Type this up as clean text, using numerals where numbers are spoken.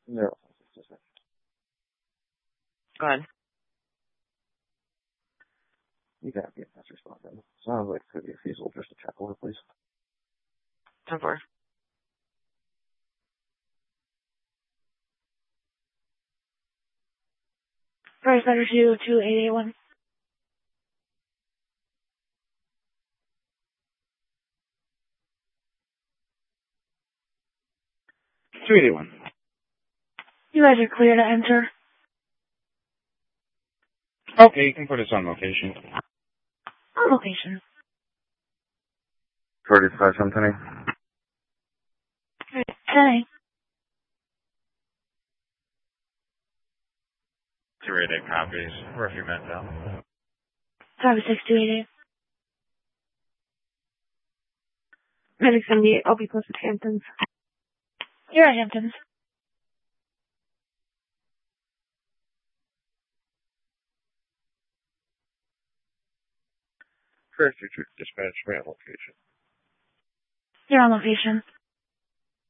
No. Go ahead. You gotta get that response then. Sounds like it could be feasible just to check over, please. 10-4. Price letter 22881. $281. You guys are clear to enter. Okay, you can put us on location. On location. 35 something. Okay. 288 copies. Murphy Mental. 56288. Medic 78, I'll be close to Hamptons. You're at Hamptons. First, you dispatch me on location. You're on location.